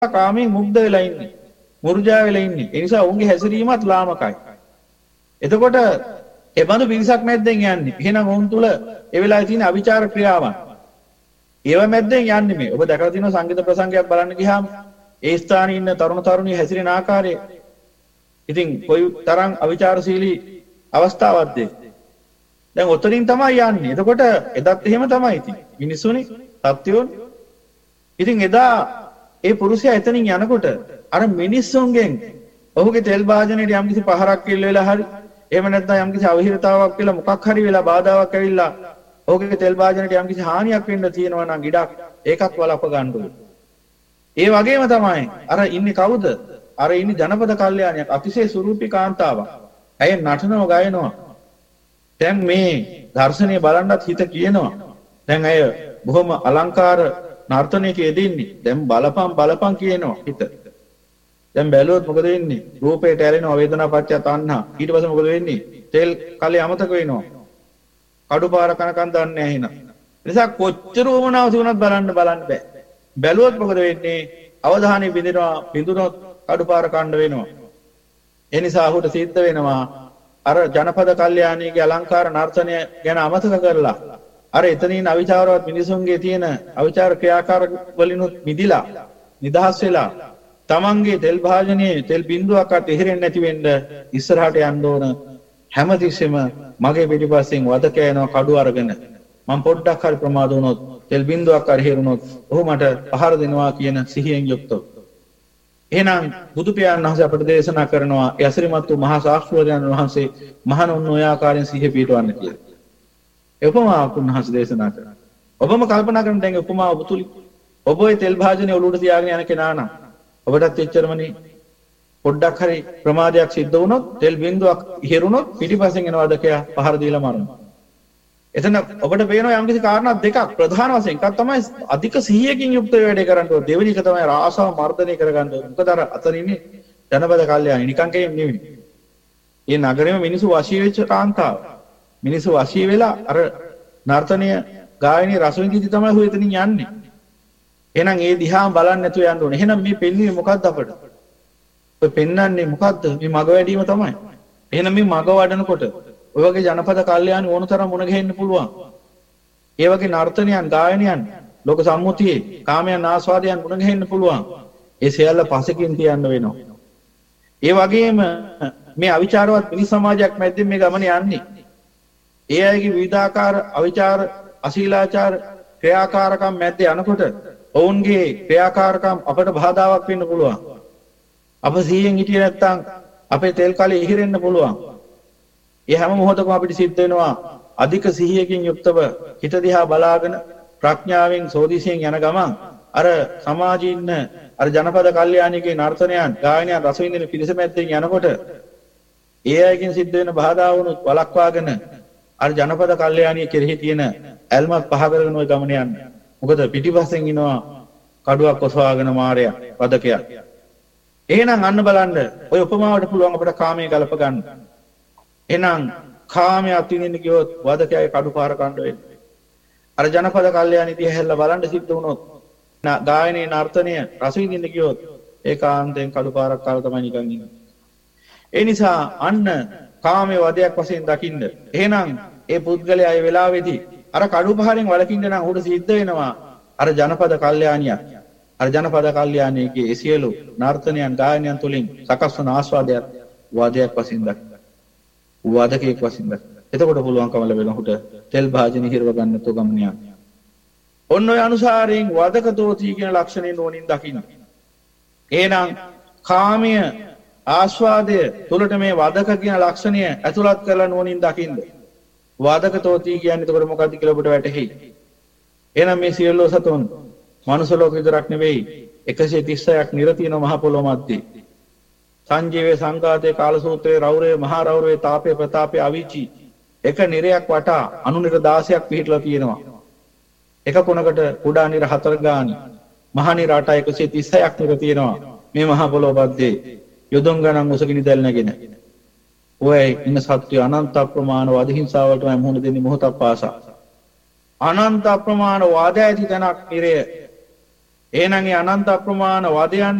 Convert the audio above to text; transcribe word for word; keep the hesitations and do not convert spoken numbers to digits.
කාමයෙන් මුග්ධ වෙලා ඉන්නේ. මුර්ජා වෙලා ඉන්නේ. ඒ නිසා උන්ගේ හැසිරීමත් ලාමකයි. එතකොට ඒ බඳු පිරිසක් මැද්දෙන් යන්නේ. එහෙනම් උන් තුල ඒ වෙලාවේ තියෙන අවිචාර ක්‍රියාවන්. ඒව මැද්දෙන් යන්නේ මේ. ඔබ දැකලා තියෙනවා සංගීත ප්‍රසංගයක් බලන්න ගියාම ඒ ස්ථානයේ ඉන්න තරුණ තරුණිය හැසිරෙන ආකාරය. ඉතින් කොයි තරම් අවිචාරශීලී අවස්ථාවක්ද ඒ. දැන් ඔතනින් තමයි යන්නේ. එතකොට එදත් එහෙම තමයි ඉතින්. මිනිස්සුනේ සත්‍යෝන්. ඉතින් එදා ඒ පුරුෂයා එතනින් යනකොට අර මිනිස්සුන්ගෙන් ඔහුගේ තෙල් භාජනයේ යම්කිසි පහරක් කිල්ල වෙලා හරි එහෙම නැත්නම් යම්කිසි අවහිරතාවක් කියලා මොකක් හරි වෙලා බාධාවක් ඇවිල්ලා ඔහුගේ තෙල් භාජනයට යම්කිසි හානියක් වෙන්න තියෙනවා නම් ඉඩක් ඒකත් වළක්ව ගන්න ඕනේ. ඒ වගේම තමයි අර ඉන්නේ කවුද? අර ඉන්නේ ජනපද කල්යාණියක් අතිශය සුරූපී කාන්තාවක්. ඇය නටනවා ගයනවා. දැන් මේ දර්ශනීය බලන්නත් හිත කියනවා. දැන් ඇය බොහොම අලංකාර නර්තනයක යෙදෙන්නේ. දැන් බලපම් බලපම් කියනවා හිත. දැන් බැලුවොත් මොකද වෙන්නේ? රූපයට ඇලෙනවා වේදනා පත්‍ය තණ්හා. ඊට පස්සේ මොකද වෙන්නේ? තෙල් කලේ අමතක වෙනවා. කඩුපාර කනකන් දන්නේ නැහැ එහෙනම්. නිසා කොච්චර වමනාව තිබුණත් බලන්න බලන්න බෑ. බැලුවොත් මොකද වෙන්නේ? අවධානය බිඳිනවා. බිඳුනොත් කඩුපාර කණ්ඩ වෙනවා. ඒ නිසා ඔහුට සිද්ධ වෙනවා අර ජනපද කල්යාණීගේ අලංකාර නර්තනය ගැන අමතක කරලා අර එතනින් අවිචාරවත් මිනිසුන්ගේ තියෙන අවිචාර ක්‍රියාකාර වලිනුත් මිදිලා නිදහස් වෙලා තමන්ගේ තෙල් භාජනයේ තෙල් බිඳුවක්වත් ඉහිරෙන්නේ නැති වෙන්න ඉස්සරහට යන්න ඕන. හැමතිස්සෙම මගේ පිටිපස්සෙන් වදක යනවා කඩු අරගෙන මම පොඩ්ඩක් හරි ප්‍රමාද වුණොත් තෙල් බිඳුවක් හරි හිරුණොත් ඔහු මට පහර දෙනවා කියන සිහියෙන් යුක්තව. එහෙනම් බුදු පියාණන් වහන්සේ අපට දේශනා කරනවා යසිරිමත් වූ මහා ශාස්ත්‍රඥයන් වහන්සේ මහණුන් ඔය ආකාරයෙන් සිහිය පිටවන්න කියලා. උපමාවක් උන්වහන්සේ දේශනා කරනවා. ඔබම කල්පනා කරන දැන් උපමාව ඔබතුලි ඔබ ඔය තෙල් භාජනය ඔලුවට තියාගෙන යන කෙනා නම් ඔබටත් එච්චරමනේ පොඩ්ඩක් හරි ප්‍රමාදයක් සිද්ධ වුණොත් තෙල් බිඳුවක් ඉහිරුණොත් පිටිපස්සෙන් එන වදකයා පහර දීලා මරනවා. එතන ඔබට පේනවා යම්කිසි කාරණා දෙකක් ප්‍රධාන වශයෙන් එකක් තමයි අධික සිහියකින් යුක්ත වැඩේ කරන්න ඕනේ. දෙවෙනි එක තමයි රාසාව මර්ධනය කරගන්න ඕනේ. මොකද අර අතර ඉන්නේ ජනපද කල්යාණි නිකන් කෙනෙක් නෙවෙයි. මේ නගරෙම මිනිස්සු වශී වෙච්ච කාන්තාව. මිනිස්සු වශී වෙලා අර නර්තනය ගායනයේ රස විඳිති තමයි හොය එතනින් යන්නේ. එහෙනම් ඒ දිහාම බලන්න නැතුව යන්න ඕනේ. එහෙනම් මේ පෙන්වන්නේ මොකක්ද අපට? ඔය පෙන්වන්නේ මොකක්ද? මේ මග වැඩිම තමයි. එහෙනම් මේ මග වඩනකොට ඔය වගේ ජනපද කල්යාණි ඕන තරම් මුණ ගැහෙන්න පුළුවන්. ඒ වගේ නර්තනයන් ගායනයන් ලෝක සම්මුතියේ කාමයන් ආස්වාදයන් මුණ ගැහෙන්න පුළුවන්. ඒ සියල්ල පසකින් තියන්න වෙනවා. ඒ වගේම මේ අවිචාරවත් මිනිස් සමාජයක් මැද්දෙන් මේ ගමන යන්නේ. ඒ අයගේ විවිධාකාර අවිචාර අශීලාචාර ක්‍රියාකාරකම් මැද්දේ යනකොට ඔවුන්ගේ ක්‍රියාකාරකම් අපට බාධාවක් වෙන්න පුළුවන්. අප සිහියෙන් හිටියේ නැත්නම් අපේ තෙල් කලේ ඉහිරෙන්න පුළුවන්. ඒ හැම මොහොතකම අපිට සිද්ධ වෙනවා අධික සිහියකින් යුක්තව හිත දිහා බලාගෙන ප්‍රඥාවෙන් සෝදිසියෙන් යන ගමන් අර සමාජයේ ඉන්න අර ජනපද කල්යාණිකේ නර්තනයන් ගායනයන් රස විඳින පිරිස මැද්දෙන් යනකොට ඒ අයකින් සිද්ධ වෙන බාධා වුණුත් වළක්වාගෙන අර ජනපද කල්යාණිය කෙරෙහි තියෙන ඇල්මත් පහ කරගෙන ওই ගමන යන්න. මොකද පිටිපස්සෙන් ඉනවා කඩුවක් ඔසවාගෙන මාරයා වදකයක්. එහෙනම් අන්න බලන්න ඔය උපමාවට පුළුවන් අපිට කාමයේ ගලප ගන්න. එහෙනම් කාමයේ අත්විඳින්න ගියොත් වදකයේ කඩුපාර කණ්ඩ වෙන්නේ. අර ජනපද කල්යාණි දිහා හැල්ලා බලන්න සිද්ධ වුණොත් ගායනයේ නර්තනය රස විඳින්න ගියොත් ඒකාන්තයෙන් කඩුපාරක් කාලා තමයි නිකන් ඉන්නේ. ඒ නිසා අන්න කාමයේ වදයක් වශයෙන් දකින්න. එහෙනම් ඒ පුද්ගලයා ඒ වෙලාවේදී අර කඩුපහරෙන් වළකින්න නම් උඩ සිද්ධ වෙනවා අර ජනපද කල්යාණියක්. අර ජනපද කල්යාණියගේ ඒ සියලු නර්තනයන් ගායනයන් තුලින් සකස් වන ආස්වාදයක් වදයක් වශයෙන් දකින්න. වදකයක් වශයෙන් දකින්න. එතකොට පුළුවන්කම ලැබෙන උට තෙල් භාජන හිරව ගන්න තෝ ගමන යන්න. ඔන්න ඔය අනුසාරයෙන් වදකතෝති කියන ලක්ෂණය නෝනින් දකින්න. එහෙනම් කාමයේ ආස්වාදය තුලට මේ වදක කියන ලක්ෂණය ඇතුළත් කරලා නෝනින් දකින්න. වදකතෝති කියන්නේ එතකොට මොකක්ද කියලා ඔබට වැටහෙයි. එහෙනම් මේ සියලු සතුන් මනුෂ්‍ය ලෝක විතරක් නෙවෙයි එකසිය තිස්සයක් නිරතින මහ පොළොව මැද්දේ සංජීවේ සංඝාතේ කාලසූත්‍රයේ රෞරේ මහා රෞරේ තාපේ ප්‍රතාපේ අවීචි එක නිරයක් වටා අනුනිර දාසයක් පිහිටලා තියෙනවා. එක කොනකට කුඩා නිර හතර ගානි මහා නිර අට එකසිය තිස්සයක් නිර තියෙනවා මේ මහ පොළොව මැද්දේ යොදුන් ගණන් උසගිනි දැල් නැගෙන. ඔය ඉන්න සත්‍ය අනන්ත අප්‍රමාණ වදහිංසාව වලටම මුහුණ දෙන්නේ මොහොතක් පාසා. අනන්ත අප්‍රමාණ වාද ඇති තැනක් නිරය. එහෙනම් ඒ අනන්ත අප්‍රමාණ වදයන්